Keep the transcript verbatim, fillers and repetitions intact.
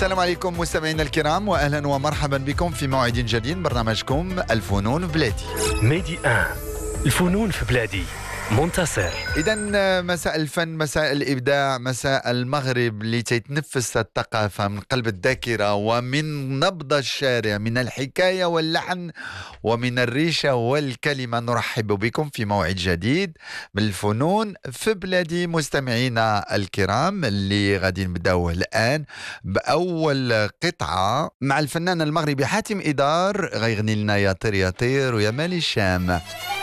السلام عليكم مستمعينا الكرام، واهلا ومرحبا بكم في موعد جديد برنامجكم الفنون في بلادي. ميدي ان الفنون في بلادي. منتصر. إذا مساء الفن، مساء الإبداع، مساء المغرب اللي تتنفس الثقافة من قلب الذاكرة ومن نبض الشارع، من الحكاية واللحن ومن الريشة والكلمة. نرحب بكم في موعد جديد من الفنون في بلادي مستمعينا الكرام، اللي غادي نبداو الآن بأول قطعة مع الفنان المغربي حاتم إدار، غيغني لنا يا طير يا طير ويا مالي الشام.